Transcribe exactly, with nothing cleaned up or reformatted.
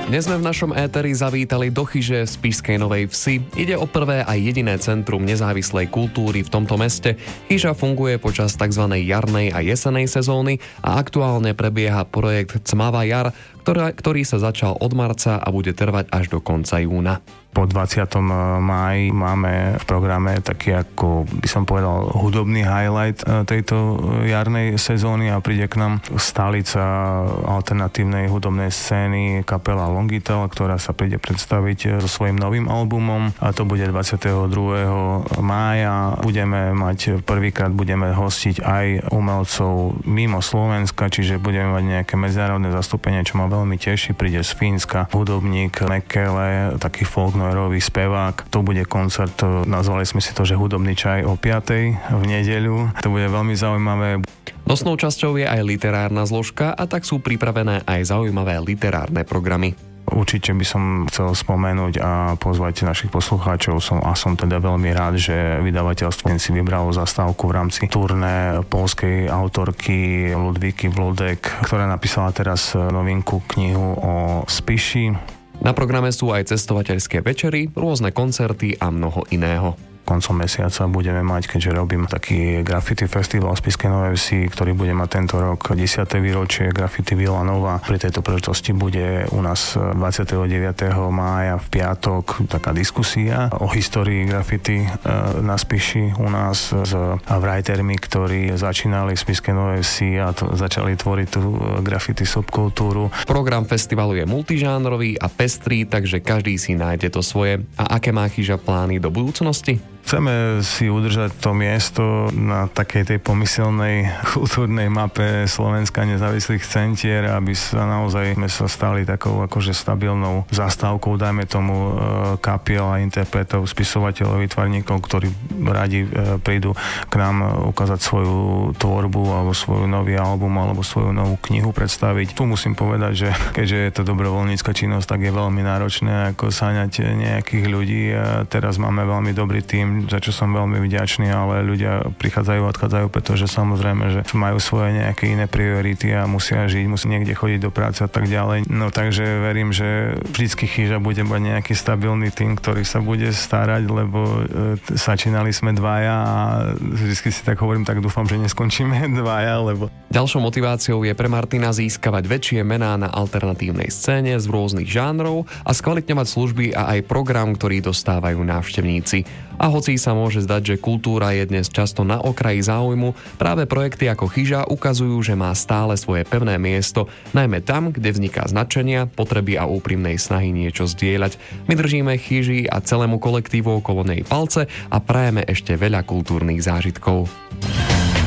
Dnes sme v našom éteri zavítali do chyže v Spišskej Novej Vsi. Ide o prvé a jediné centrum nezávislej kultúry v tomto meste. Chyža funguje počas tzv. Jarnej a jesenej sezóny a aktuálne prebieha projekt Cmavá jar, ktorá, ktorý sa začal od marca a bude trvať až do konca júna. Po dvadsiatom máji máme v programe taký, ako by som povedal, hudobný highlight tejto jarnej sezóny a príde k nám stálica alternatívnej hudobnej scény kapela Longitel, ktorá sa príde predstaviť so svojím novým albumom a to bude dvadsiateho druhého mája. Budeme mať, prvýkrát budeme hostiť aj umelcov mimo Slovenska, čiže budeme mať nejaké medzinárodné zastúpenie, čo ma veľmi teší. Príde z Fínska hudobník Mekele, taký folk noirový spevák. To bude koncert, nazvali sme si to, že hudobný čaj o piatej v nedeľu. To bude veľmi zaujímavé. Nosnou časťou je aj literárna zložka a tak sú pripravené aj zaujímavé literárne programy. Určite by som chcel spomenúť a pozvať našich poslucháčov som, a som teda veľmi rád, že vydavateľstvo si vybralo zastávku v rámci turné poľskej autorky Ludvíky Vlodek, ktorá napísala teraz novinku knihu o Spiši. Na programe sú aj cestovateľské večery, rôzne koncerty a mnoho iného. Koncom mesiaca budeme mať, keďže robím taký graffiti festival v Spišskej Novej Vsi, ktorý bude mať tento rok desiate výročie Graffiti Villa Nova. Pri tejto príležitosti bude u nás dvadsiateho deviateho mája v piatok taká diskusia o histórii graffiti na Spiši u nás s writermi, ktorí začínali v Spišskej Novej Vsi a to, začali tvoriť tú graffiti subkultúru. Program festivalu je multižánrový a pestrý, takže každý si nájde to svoje. A aké má chyža plány do budúcnosti? Chceme si udržať to miesto na takej tej pomyselnej kultúrnej mape Slovenska nezávislých centier, aby sa naozaj sme sa stali takou akože stabilnou zastávkou, dajme tomu kapiel a interpretov, spisovateľov, výtvarníkov, ktorí radi prídu k nám ukázať svoju tvorbu alebo svoj nový album alebo svoju novú knihu predstaviť. Tu musím povedať, že keďže je to dobrovoľnícka činnosť, tak je veľmi náročné ako sáňať nejakých ľudí a teraz máme veľmi dobrý tím, za čo som veľmi vďačný, ale ľudia prichádzajú a odchádzajú, pretože samozrejme, že majú svoje nejaké iné priority a musia žiť, musí niekde chodiť do práce a tak ďalej. No takže verím, že vždycky chyža bude mať nejaký stabilný tým, ktorý sa bude starať, lebo e, začínali sme dvaja a vždycky si tak hovorím, tak dúfam, že neskončíme dvaja, lebo... Ďalšou motiváciou je pre Martina získavať väčšie mená na alternatívnej scéne z rôznych žánrov a skvalitňovať služby a aj program, ktorý dostávajú návštevníci. A hoci sa môže zdať, že kultúra je dnes často na okraji záujmu, práve projekty ako Chyža ukazujú, že má stále svoje pevné miesto, najmä tam, kde vzniká značenia, potreby a úprimnej snahy niečo zdieľať. My držíme Chyži a celému kolektívu okolo nej palce a prajeme ešte veľa kultúrnych zážitkov.